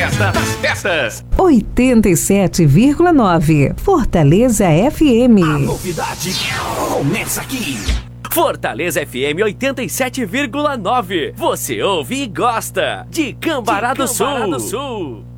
festa das festas. 87,9 Fortaleza FM. A novidade começa aqui. Fortaleza FM 87,9. Você ouve e gosta de Cambará do Sul.